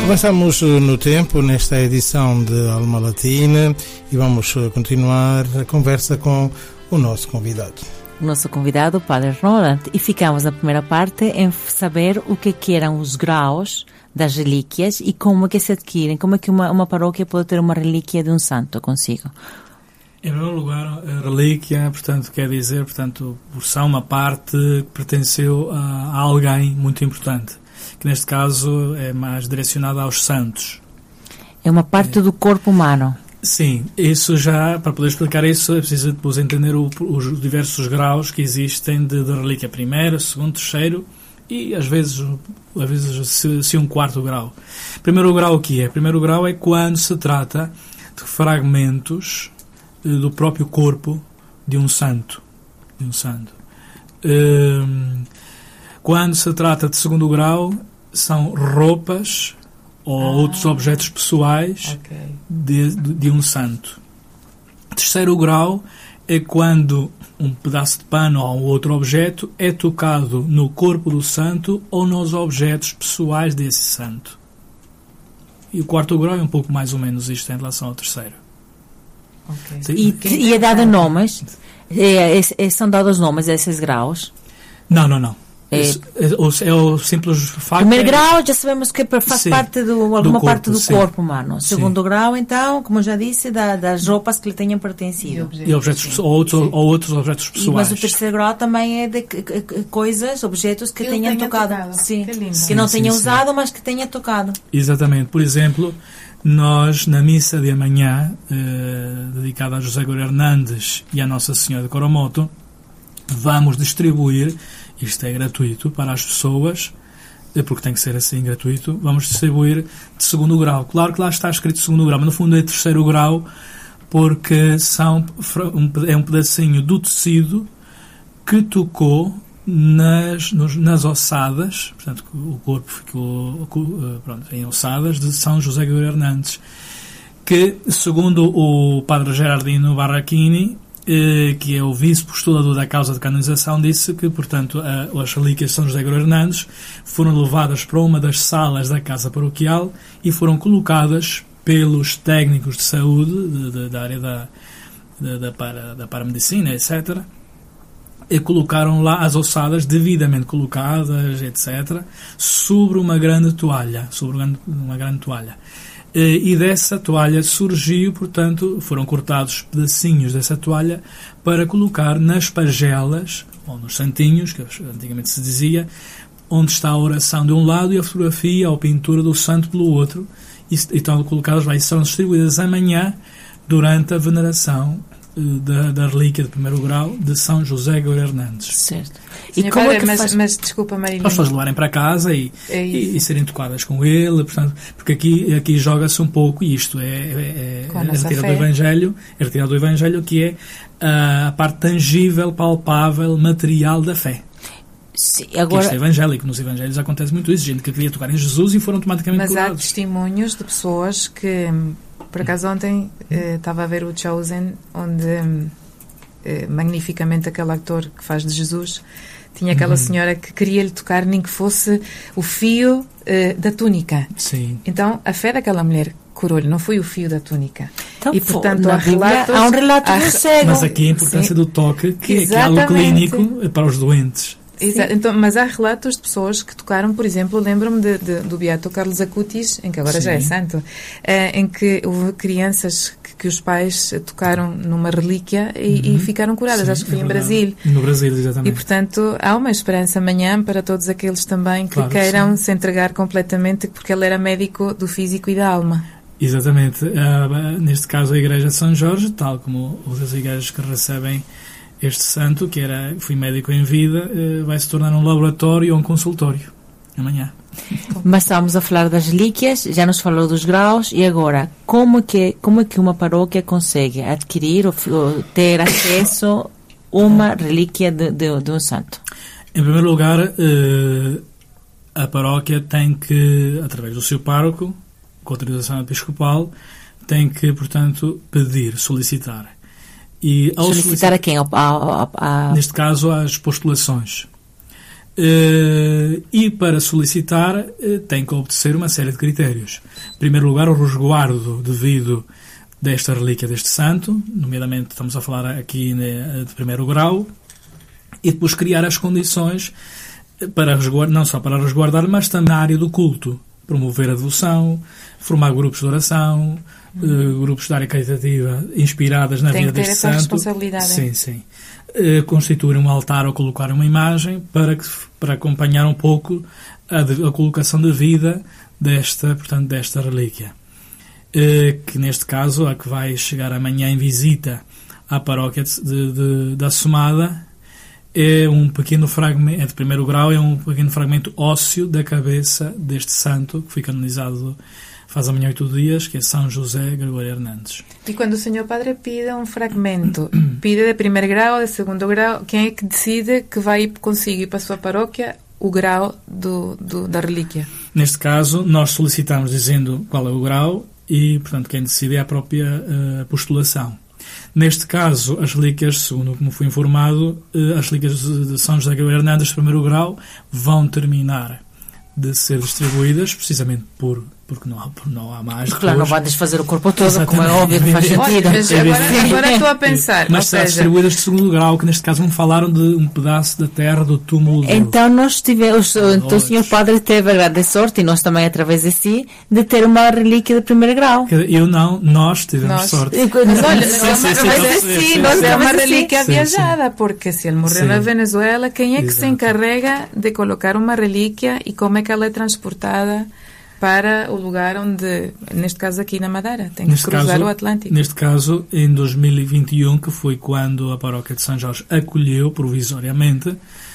Avançamos no tempo nesta edição de Alma Latina e vamos continuar a conversa com o nosso convidado. O nosso convidado, o Padre Roland, e ficamos na primeira parte em saber o que eram os graus das relíquias e como é que se adquirem, como é que uma paróquia pode ter uma relíquia de um santo consigo. Em primeiro lugar, a relíquia, portanto, quer dizer, portanto, porção, uma parte que pertenceu a alguém muito importante, que neste caso é mais direcionada aos santos. É uma parte do corpo humano. Sim, isso já, para poder explicar isso, é preciso depois entender os diversos graus que existem de relíquia, primeiro, segundo, terceiro e às vezes se um quarto grau. Primeiro grau o que é? Primeiro grau é quando se trata de fragmentos do próprio corpo de um santo. Quando se trata de segundo grau, são roupas ou outros objetos pessoais de um santo. Terceiro grau é quando um pedaço de pano ou outro objeto é tocado no corpo do santo ou nos objetos pessoais desse santo. E o quarto grau é um pouco mais ou menos isto em relação ao terceiro. E é dado nomes? São dados nomes a esses graus? Não. É o simples facto. Primeiro grau, já sabemos que faz parte de alguma parte do corpo humano. Sim. Segundo grau, então, como já disse, das roupas que lhe tenham pertencido. E objetos, ou outros objetos pessoais. Mas o terceiro grau também é de coisas, objetos que tenham tocado. Sim. Que não tenha usado, mas que tenha tocado. Exatamente. Por exemplo, nós, na missa de amanhã, dedicada a José Gregorio Hernández e a Nossa Senhora de Coromoto, vamos distribuir, isto é gratuito para as pessoas, porque tem que ser assim, gratuito, vamos distribuir de segundo grau. Claro que lá está escrito segundo grau, mas no fundo é terceiro grau, porque é um pedacinho do tecido que tocou nas ossadas, portanto o corpo ficou em ossadas de São José Gregorio Hernández, que, segundo o padre Gerardino Barrachini, que é o vice-postulador da causa de canonização, disse que, portanto, as relíquias de São José Gregorio Hernández foram levadas para uma das salas da casa paroquial e foram colocadas pelos técnicos de saúde da área da paramedicina, etc., e colocaram lá as ossadas devidamente colocadas, etc., sobre uma grande toalha. E dessa toalha surgiu, portanto, foram cortados pedacinhos dessa toalha para colocar nas pagelas, ou nos santinhos, que antigamente se dizia, onde está a oração de um lado e a fotografia ou pintura do santo pelo outro, e estão colocadas lá e serão distribuídas amanhã durante a veneração da relíquia de primeiro grau de São José Gregorio Hernández. Certo. E como é que mas desculpa, Marília. As pessoas levarem para casa e serem tocadas com ele, portanto, porque aqui joga-se um pouco, e isto é retirado do Evangelho, que é a parte tangível, palpável, material da fé. Sim, agora... Isto é evangélico. Nos evangelhos acontece muito isso, gente que queria tocar em Jesus e foram automaticamente curados. Mas há testemunhos de pessoas que... Por acaso ontem estava a ver o Chosen, onde magnificamente aquele ator que faz de Jesus tinha aquela senhora que queria-lhe tocar nem que fosse o fio da túnica. Sim. Então a fé daquela mulher curou-lhe, não foi o fio da túnica. Então, e portanto há um relato do cego. Mas aqui a importância do toque, que é algo clínico para os doentes. Exato. Então, mas há relatos de pessoas que tocaram, por exemplo, lembro-me do Beato Carlos Acutis, em que agora já é santo, em que houve crianças que os pais tocaram numa relíquia e ficaram curadas. Sim, acho que foi em Brasil. No Brasil, exatamente. E, portanto, há uma esperança amanhã para todos aqueles também que queiram se entregar completamente, porque ele era médico do físico e da alma. Exatamente. Neste caso, a Igreja de São Jorge, tal como outras igrejas que recebem este santo, que foi médico em vida, vai se tornar um laboratório ou um consultório amanhã. Mas estamos a falar das relíquias, já nos falou dos graus, e agora, como é que uma paróquia consegue adquirir ou ter acesso a uma relíquia de um santo? Em primeiro lugar, a paróquia tem que, através do seu pároco, com autorização episcopal, tem que, portanto, solicitar. E ao solicitar a quem? Neste caso, às postulações. E para solicitar tem que obedecer uma série de critérios. Em primeiro lugar, o resguardo devido desta relíquia deste santo, nomeadamente estamos a falar aqui de primeiro grau, e depois criar as condições para resguardar, não só para resguardar, mas também na área do culto, promover a devoção, formar grupos de oração, grupos de área caritativa inspiradas na vida deste santo. Tem que ter essa responsabilidade. Sim, sim. Constituir um altar ou colocar uma imagem para acompanhar um pouco a colocação de vida desta relíquia. Que neste caso, a que vai chegar amanhã em visita à paróquia da Assomada, é um pequeno fragmento, é de primeiro grau, é um pequeno fragmento ósseo da cabeça deste santo, que foi canonizado faz amanhã 8 dias, que é São José Gregório Hernandes. E quando o Senhor Padre pide um fragmento, pide de primeiro grau, de segundo grau, quem é que decide que vai conseguir para a sua paróquia o grau da relíquia? Neste caso, nós solicitamos dizendo qual é o grau e, portanto, quem decide é a própria postulação. Neste caso, as relíquias, segundo como foi informado, as relíquias de São José Gregório Hernandes de primeiro grau vão terminar de ser distribuídas, precisamente porque não há mais. Claro, não vai desfazer o corpo todo, exatamente, como é óbvio, que faz sentido. Agora estou a pensar. Mas serão distribuídas de segundo grau, que neste caso não falaram de um pedaço da terra do túmulo. Então nós tivemos, então o Senhor Padre teve a grande sorte, e nós também através de si, de ter uma relíquia de primeiro grau. Eu não, nós tivemos sorte. Mas olha, é uma relíquia viajada, porque se ele morreu na Venezuela, quem é que se encarrega de colocar uma relíquia e como é que ela é transportada para o lugar onde, neste caso aqui na Madeira, tem que cruzar o Atlântico? Neste caso, em 2021, que foi quando a paróquia de São Jorge acolheu provisoriamente,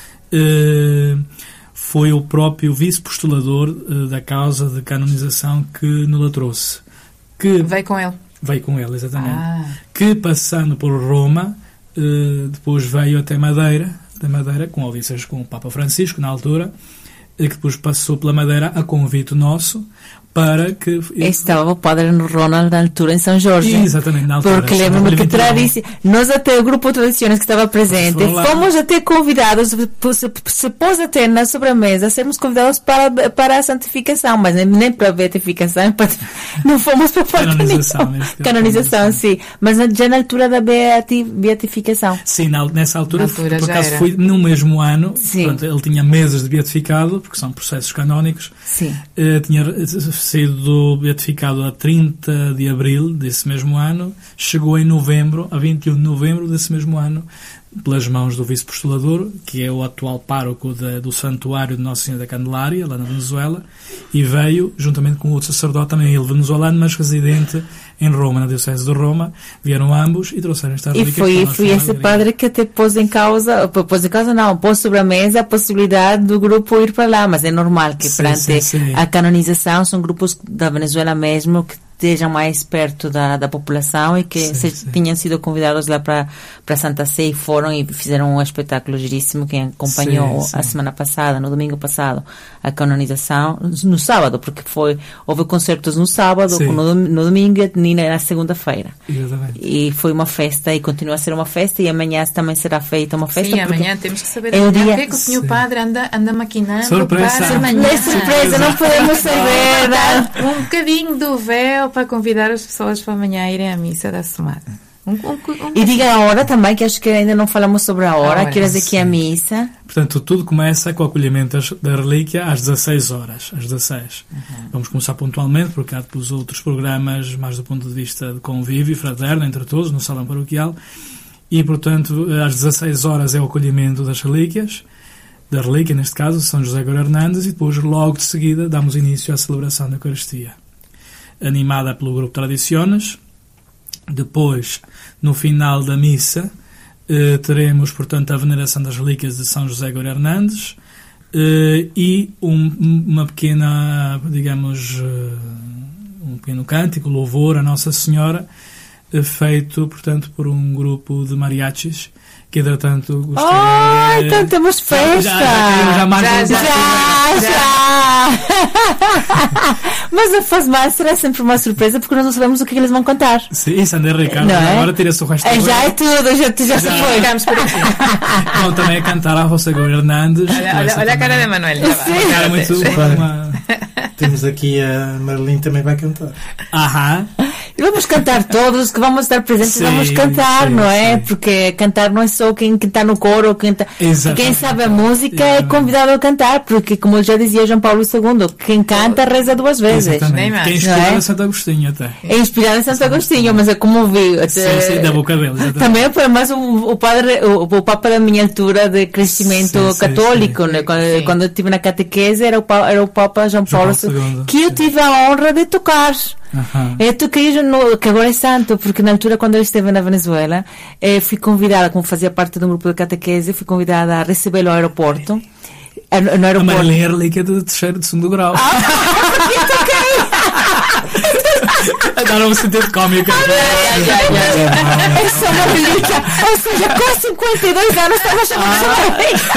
foi o próprio vice-postulador da causa de canonização que nos a trouxe. Veio com ele? Veio com ele, exatamente. Que, passando por Roma, depois veio até Madeira, com audiências com o Papa Francisco, na altura, que depois passou pela Madeira a convite nosso para que... Estava o Padre Ronald na altura em São Jorge. Exatamente, na altura. Porque lembro-me que nós até o grupo de tradições que estava presente, fomos até convidados, se pôs até na sobremesa, sermos convidados para a santificação, mas nem para a beatificação, não fomos para a canonização, sim. Mas já na altura da beatificação. Sim, nessa altura por acaso foi no mesmo ano, pronto, ele tinha meses de beatificado, porque são processos canónicos. Sim. Tinha sido beatificado a 30 de abril desse mesmo ano, chegou em novembro, a 21 de novembro desse mesmo ano, pelas mãos do vice-postulador, que é o atual pároco do Santuário de Nossa Senhora da Candelária, lá na Venezuela, e veio, juntamente com outro sacerdote, também ele venezuelano, mas residente em Roma, na Diocese de Roma, vieram ambos e trouxeram esta relíquia. E foi esse padre que até pôs sobre a mesa a possibilidade do grupo ir para lá, mas é normal que perante a canonização são grupos da Venezuela mesmo que estejam mais perto da população e que tinham sido convidados lá para Santa Sé e foram e fizeram um espetáculo giríssimo. Quem acompanhou a semana passada, no domingo passado, a canonização, no sábado, porque houve concertos no sábado, no domingo e na segunda-feira. E foi uma festa e continua a ser uma festa e amanhã também será feita uma festa. Sim, amanhã temos que saber o que é que o Senhor Padre anda maquinando. Surpresa. Para amanhã. É surpresa, não podemos saber. Um bocadinho do véu para convidar as pessoas para amanhã irem à missa da Assomada. E diga a hora também, que acho que ainda não falamos sobre a hora. Que horas aqui é a missa? Portanto, tudo começa com o acolhimento da relíquia às 16 horas, às 16. Vamos começar pontualmente, porque há depois outros programas mais do ponto de vista de convívio fraterno entre todos, no salão paroquial. E, portanto, às 16 horas é o acolhimento das relíquias, da relíquia, neste caso, São José Gregório Hernandes, e depois, logo de seguida, damos início à celebração da Eucaristia, animada pelo grupo Tradiciones. Depois, no final da missa, teremos, portanto, a veneração das relíquias de São José Gregório Hernandes e uma pequena, digamos, um pequeno cântico, louvor a Nossa Senhora, feito, portanto, por um grupo de mariachis, que, entretanto, então temos festa! Já! Mas a Fazmar será sempre uma surpresa porque nós não sabemos o que eles vão cantar. Sim, isso André Ricardo, Não é? agora tira-se o resto. Já é tudo, já se foi. Ficamos por aqui. Vão também a cantar a José Gómez Hernández. Olha a cara de Manuel. Uma cara muito... Temos aqui a Marlene também vai cantar. Aham. E vamos cantar todos, que vamos estar presentes, Sim, vamos cantar, sim, não é? sim. Porque cantar não é só quem está no coro, quem sabe a música é convidado a cantar, porque como já dizia João Paulo II, quem canta reza duas vezes. Nem mais. Quem Não inspirado é? a Santo Agostinho até. É inspirado em Santo Agostinho, mas é como vi. Sim, da boca dele. Exatamente. Também foi mais o Papa da minha altura de crescimento Sim, católico, sim. né? Quando eu estive na catequese era o Papa João Paulo II, que eu tive a honra de tocar. Eu toquei, que agora é santo, porque na altura quando ele esteve na Venezuela, fui convidada, como fazia parte de um grupo de catequese, fui convidada a recebê-lo ao aeroporto. No A aeroporto. Marlene é relíquia de terceiro de segundo grau. Dar um sentido cómico. É só uma relíquia. Ou seja, com 52 anos estava chamando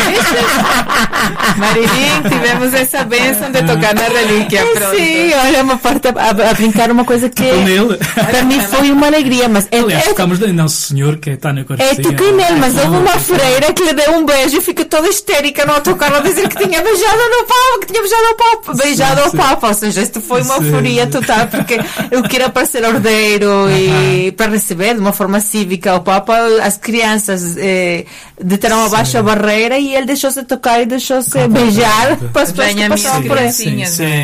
Marilim, tivemos essa bênção de tocar na relíquia. Pronto. Sim, olha, uma parte a brincar, uma coisa que nele. para mim foi uma alegria, mas Aliás, tocamos de Nosso Senhor que está na Eucaristia. toquei nele, mas houve uma freira que lhe deu um beijo e ficou toda histérica no autocarro a dizer que tinha beijado no Papa, que tinha beijado o Papa, beijado ao Papa, ou seja, isto foi uma euforia total, porque eu queria parecer ordeiro e para receber de uma forma cívica ao Papa, as crianças deitaram abaixo a barreira e ele deixou-se tocar e deixou-se beijar para as pessoas que passavam por ele. Sim,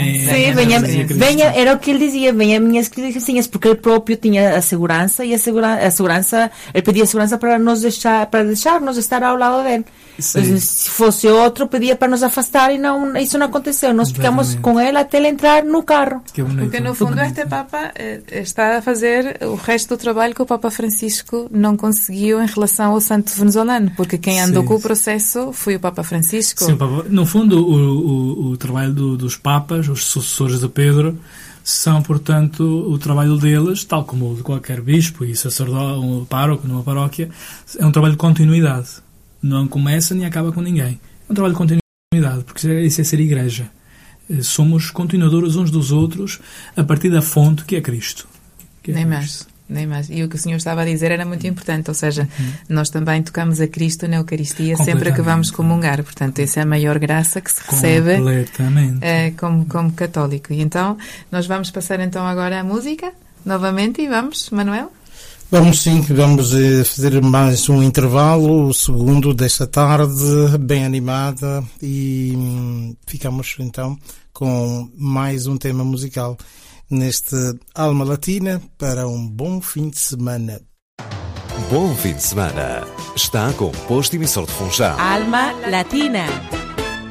Venha, era o que ele dizia, venha minhas criancinhas, porque ele próprio tinha a segurança e a segurança, ele pedia segurança para deixar-nos estar ao lado dele. Se fosse outro, pedia para nos afastar e não, isso não aconteceu. Nós ficamos com ele até ele entrar no carro. Porque no fundo este Papa está a fazer o resto do trabalho que o Papa Francisco não conseguiu em relação ao santo venezuelano, porque quem andou com o processo foi o Papa Francisco. Sim, no fundo o trabalho dos Papas, os sucessores de Pedro, são, portanto, o trabalho deles, tal como o de qualquer bispo e sacerdote, um pároco numa paróquia, é um trabalho de continuidade. Não começa nem acaba com ninguém. É um trabalho de continuidade, porque isso é ser igreja. Somos continuadores uns dos outros a partir da fonte que é Cristo. Nem mais. E o que o senhor estava a dizer era muito importante, ou seja, nós também tocamos a Cristo na Eucaristia sempre que vamos comungar. Portanto, essa é a maior graça que se recebe como católico. E então, nós vamos passar então agora a música, novamente, e vamos, Manuel? Vamos fazer mais um intervalo, o segundo desta tarde, bem animada, e ficamos então com mais um tema musical neste Alma Latina para um bom fim de semana. Bom fim de semana. Está com o posto emissor de Funchal. Alma Latina.